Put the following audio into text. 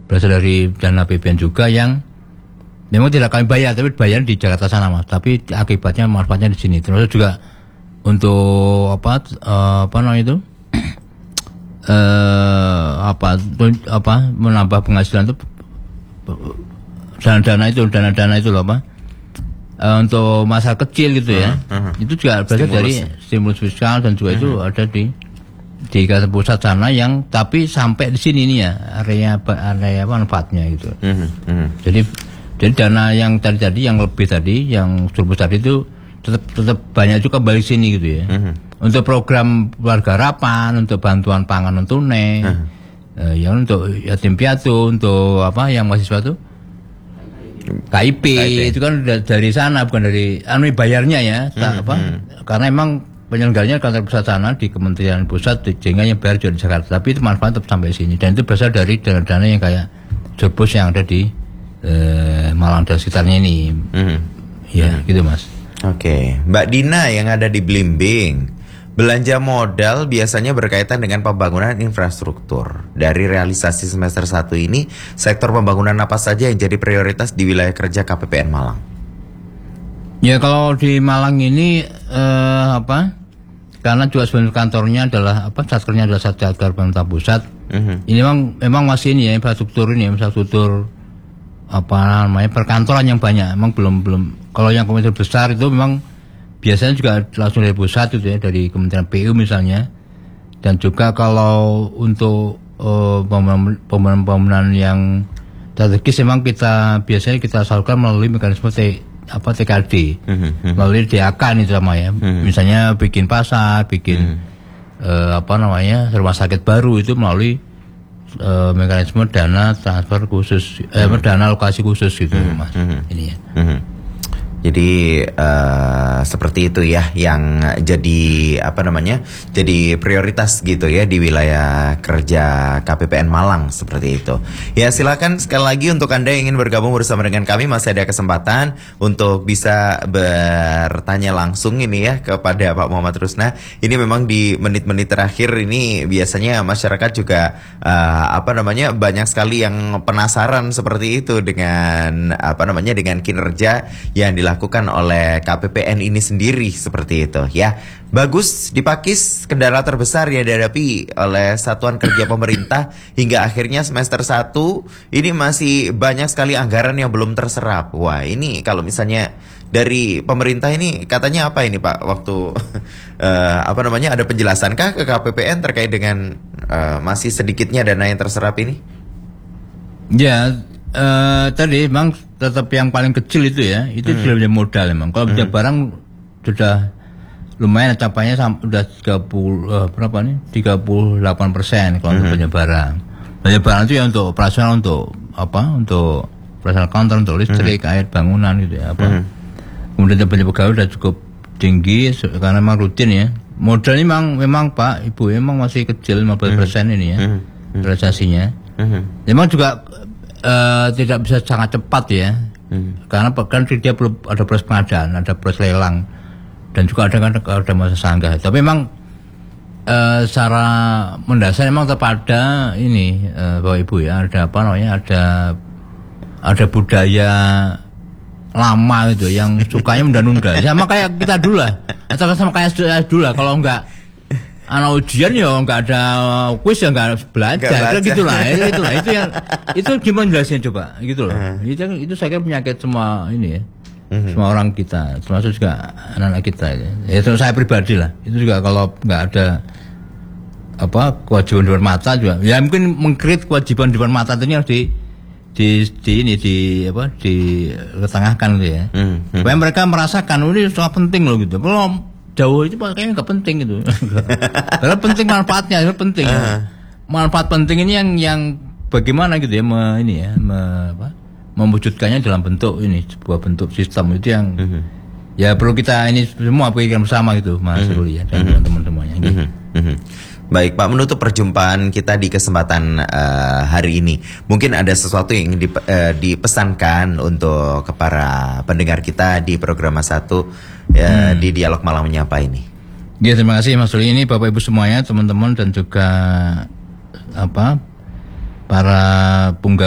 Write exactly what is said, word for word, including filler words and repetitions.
berasal dari dana A P B N juga yang memang tidak kami bayar, tapi bayar di Jakarta sana Mas. Tapi akibatnya manfaatnya di sini. Terus juga untuk apa uh, apa namanya itu uh, apa apa menambah penghasilan itu dana-dana itu dana-dana itu loh apa uh, untuk masa kecil gitu ya. Uh, uh, itu juga berasal dari stimulus fiskal dan juga uh, itu ada di di Jakarta Pusat sana yang tapi sampai di sini nih ya area area manfaatnya gitu. Uh, uh. Jadi jadi dana yang tadi tadi yang lebih tadi yang surplus tadi itu tetap tetap banyak juga balik sini gitu ya. Uh-huh. Untuk program keluarga harapan, untuk bantuan pangan non tunai, uh-huh. uh, yang untuk yatim piatu, untuk apa yang mahasiswa itu K I P, K I P itu kan dari sana bukan dari anu bayarnya ya, tak, uh-huh. apa? Karena emang penyelenggaranya kantor pusat sana di Kementerian Pusat sehingga yang bayar juga di Jakarta, tapi itu manfaat tetap sampai sini dan itu berasal dari dana-dana yang kayak surplus yang ada di uh, Malang dan sekitarnya ini. Uh-huh. Ya, uh-huh. gitu Mas. Oke, okay. Mbak Dina yang ada di Blimbing, belanja modal biasanya berkaitan dengan pembangunan infrastruktur. Dari realisasi semester satu ini, sektor pembangunan apa saja yang jadi prioritas di wilayah kerja K P P N Malang? Ya kalau di Malang ini eh, apa? Karena juga sebenarnya kantornya adalah apa? Satkernya adalah Satker pemerintah pusat. Uh-huh. Ini memang memang masih ini ya infrastruktur ini, infrastruktur apa namanya perkantoran yang banyak. Memang belum belum. Kalau yang komunitas besar itu memang biasanya juga langsung dari pusat itu ya, dari Kementerian P U misalnya. Dan juga kalau untuk uh, pembangunan yang strategis memang kita biasanya kita salurkan melalui mekanisme T, apa T K D, mm-hmm. melalui D A K itu sama ya. Mm-hmm. Misalnya bikin pasar, bikin mm-hmm. uh, apa namanya rumah sakit baru itu melalui uh, mekanisme dana transfer khusus, mm-hmm. eh, dana alokasi khusus gitu mm-hmm. Mas. Mm-hmm. Ini ya. Mm-hmm. Jadi uh, seperti itu ya yang jadi apa namanya jadi prioritas gitu ya di wilayah kerja K P P N Malang seperti itu. Ya silakan sekali lagi untuk Anda yang ingin bergabung bersama dengan kami masih ada kesempatan untuk bisa bertanya langsung ini ya kepada Pak Muhammad Rusna. Ini memang di menit-menit terakhir ini biasanya masyarakat juga uh, apa namanya banyak sekali yang penasaran seperti itu dengan apa namanya dengan kinerja yang dilakukan dilakukan oleh K P P N ini sendiri seperti itu ya. Bagus di Pakis, kendala terbesar yang dihadapi oleh satuan kerja pemerintah hingga akhirnya semester satu ini masih banyak sekali anggaran yang belum terserap. Wah, ini kalau misalnya dari pemerintah ini katanya apa ini Pak waktu uh, apa namanya ada penjelasankah ke K P P N terkait dengan uh, masih sedikitnya dana yang terserap ini? Ya, Uh, tadi memang tetap yang paling kecil itu ya, itu hmm. sudah punya modal memang. Kalau belanja hmm. barang sudah lumayan capainya sudah tiga puluh uh, berapa nih? tiga puluh delapan persen kalau hmm. untuk belanja barang. Belanja barang itu ya untuk operasional untuk apa? Untuk operasional kantor, untuk listrik, hmm. air, bangunan gitu ya apa. Hmm. Kemudian belanja pegawai sudah cukup tinggi karena memang rutin ya. Modalnya memang memang Pak, Ibu memang masih kecil lima belas persen hmm. ini ya. Hmm. Realisasinya. Hmm. Memang juga Uh, tidak bisa sangat cepat ya, hmm. karena kan dia perlu ada proses pengadaan, ada proses lelang, dan juga ada kan ada masa sanggah. Tapi memang uh, secara mendasar memang terpada ini uh, Bapak Ibu ya, ada apa namanya, ada ada budaya lama itu yang sukanya menunda-nunda, sama kayak kita dulu lah, atau sama kayak dulu lah, kalau enggak anak ujian ya nggak ada kuis ya nggak belajar, belajar. Gitu lah, itu, itu lah, itu yang itu gimana jelasnya coba, gitu loh. Uh. Itu, itu saya kira penyakit semua ini ya, uh-huh. semua orang kita, termasuk juga anak-anak kita. Ya, ya terus saya pribadi lah, itu juga kalau nggak ada apa kewajiban di depan mata juga, ya mungkin mengkrit kewajiban di depan mata itu harus di di, di ini di apa di ketengahkan gitu ya, uh-huh. supaya mereka merasakan oh, ini sangat penting loh gitu. Belum jauh itu kayaknya nggak penting gitu. Karena penting manfaatnya, itu penting. Uh. Manfaat penting ini yang yang bagaimana gitu ya, me, ini ya, me, apa, mewujudkannya dalam bentuk ini sebuah bentuk sistem itu yang uh-huh. ya perlu kita ini semua pikirkan bersama gitu, Mas uh-huh. Ruli ya dan uh-huh. teman-teman semuanya. Gitu. Uh-huh. Uh-huh. Baik Pak, menutup perjumpaan kita di kesempatan uh, hari ini, mungkin ada sesuatu yang dip, uh, dipesankan untuk ke para pendengar kita di program satu ya, hmm. di Dialog Malang Menyapa ini. Ya, terima kasih Mas Ruli. Ini Bapak Ibu semuanya, teman-teman dan juga apa para punggawa